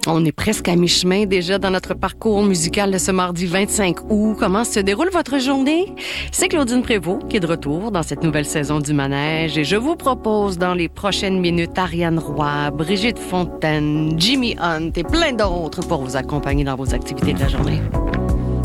On est presque à mi-chemin déjà dans notre parcours musical de ce mardi 25 août. Comment se déroule votre journée? C'est Claudine Prévost qui est de retour dans cette nouvelle saison du Manège et je vous propose dans les prochaines minutes Ariane Roy, Brigitte Fontaine, Jimmy Hunt et plein d'autres pour vous accompagner dans vos activités de la journée.